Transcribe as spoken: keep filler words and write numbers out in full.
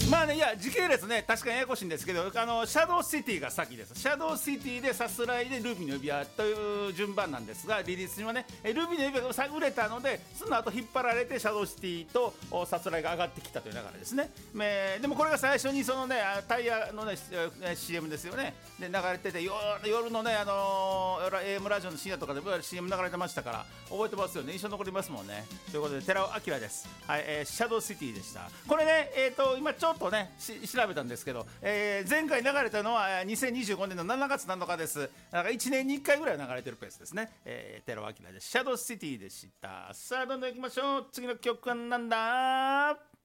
まあね、いや時系列ね確かにややこしいんですけど、あのシャドウシティが先です。シャドウシティでさすらいでルビーの指輪という順番なんですが、リリースにはねルビーの指輪が売れたので、その後引っ張られてシャドウシティとさすらいが上がってきたという流れですね。えー、でもこれが最初にそのねタイヤのね シーエム ですよね。で流れてて、夜のねあのー、エーエム ラジオの深夜とかで シーエム 流れてましたから覚えてますよね。印象残りますもんね。ということで寺尾明です。はい、えー、シャドウシティでした。これね、えー、と今ちょっとね調べたんですけど、えー、前回流れたのはにせんにじゅうごねんのしちがつなのかです。だからいちねんにいっかいぐらい流れてるペースですね。えー、寺尾明です。シャドウシティでした。さあどんどんいきましょう。次の曲はなんだ。